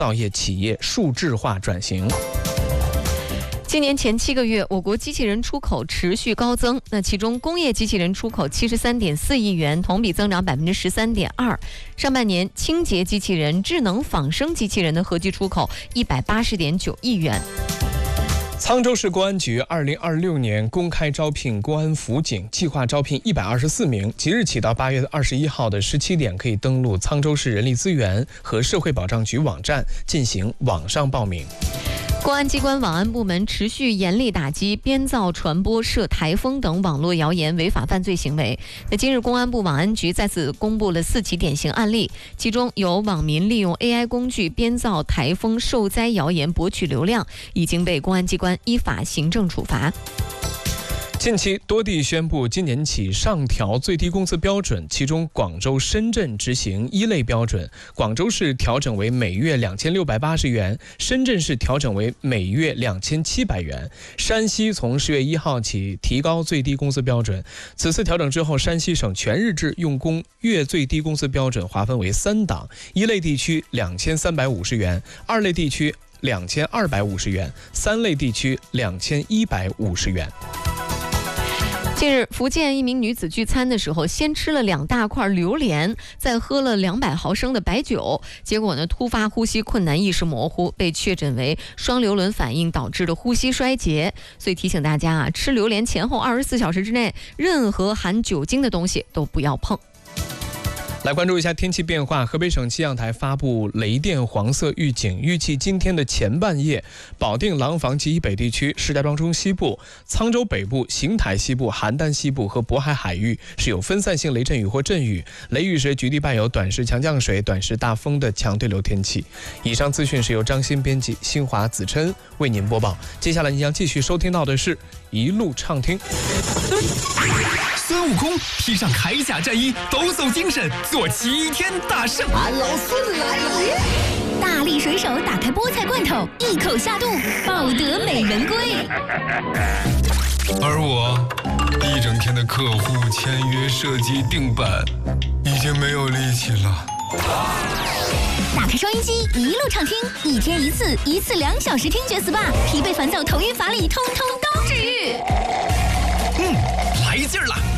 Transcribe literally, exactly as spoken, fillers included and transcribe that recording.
造业企业数字化转型。 今年前七个月，我国机器人出口持续高增。那其中，工业机器人出口七十三点四亿元，同比增长百分之十三点二。上半年，清洁机器人、智能仿生机器人的合计出口一百八十点九亿元。 沧州市公安局二零二六年公开招聘公安辅警，计划招聘一百二十四名，即日起到八月二十一号的十七点，可以登录沧州市人力资源和社会保障局网站进行网上报名。 公安机关网安部门持续严厉打击编造、传播涉台风等网络谣言违法犯罪行为。那今日公安部网安局再次公布了四起典型案例，其中有网民利用 A I 工具编造台风受灾谣言博取流量，已经被公安机关依法行政处罚。 近期多地宣布今年起上调最低工资标准，其中广州、深圳执行一类标准，广州市调整为每月两千六百八十元，深圳市调整为每月两千七百元。山西从十月一号起提高最低工资标准，此次调整之后，山西省全日制用工月最低工资标准划分为三档，一类地区两千三百五十元，二类地区两千二百五十元，三类地区两千一百五十元。 近日，福建一名女子聚餐的时候，先吃了两大块榴莲，再喝了两百毫升的白酒，结果呢，突发呼吸困难、意识模糊，被确诊为双硫仑反应导致的呼吸衰竭。所以提醒大家啊，吃榴莲前后二十四小时之内，任何含酒精的东西都不要碰。 来关注一下天气变化。河北省气象台发布雷电黄色预警，预计今天的前半夜，保定廊坊及以北地区、石家庄中西部、沧州北部、邢台西部、邯郸西部和渤海海域是有分散性雷阵雨或阵雨，雷雨时局地伴有短时强降水、短时大风的强对流天气。以上资讯是由张鑫编辑，新华子琛为您播报。接下来您将继续收听到的是一路畅听。 孙悟空披上铠甲战衣，抖擞精神，做齐天大圣。 俺老孙来了！ 大力水手打开菠菜罐头，一口下肚，抱得美人归。 而我一整天的客户签约、设计、定版，已经没有力气了。 打开收音机，一路畅听，一天一次，一次两小时听觉 S P A， 疲惫烦躁、头晕乏力，通通都治愈。 嗯，来劲儿了！